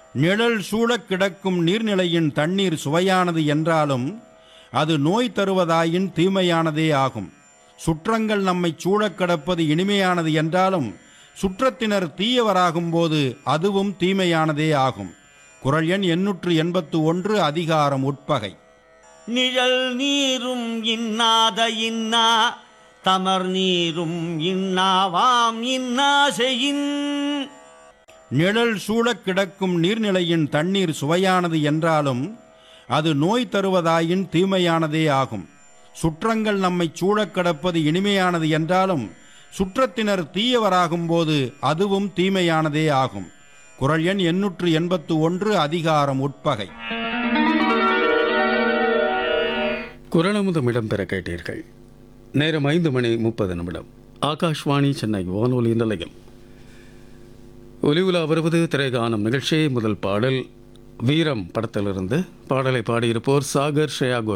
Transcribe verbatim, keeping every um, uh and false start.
நிழல் சூழக் கிடக்கும் நீர்நிலையின் தண்ணீர் சுவையானது என்றாலும் அது நோய் தருவதாயின் தீமையானதே ஆகும். சுற்றங்கள் நம்மை சூழக் கிடப்பது இனிமையானது என்றாலும் சுற்றத்தினர் தீயவராகும் போது அதுவும் தீமையானதே ஆகும். குறள் எண் எண்ணூற்று எண்பத்து ஒன்று, அதிகாரம் உட்பகை. நிழல் நீரும் இன்னாத இன்னா தமர் நீரும் இன்னாவாம் இன்னா செயின். நிழல் சூழக் கிடக்கும் நீர்நிலையின் தண்ணீர் சுவையானது என்றாலும் அது நோய் தருவதாயின் தீமையானதே ஆகும். சுற்றங்கள் நம்மை சூழக் கிடப்பது இனிமையானது என்றாலும் சுற்றத்தினர் தீயவராகும் போது அதுவும் தீமையானதே ஆகும். குறள் எண் எண்ணூற்று எண்பத்து ஒன்று, அதிகாரம் உட்பகை. குறளமுதம் இடம்பெற கேட்டீர்கள். நேரம் ஐந்து மணி முப்பது நிமிடம். ஆகாஷ்வாணி சென்னை வானொலி நிலையம். ஒலிவுலா வருவது திரைகானம் நிகழ்ச்சி. முதல் பாடல் வீரம் படத்திலிருந்து. பாடலை பாடியிருப்போர் சாகர், ஸ்ரேயா கோஷல்.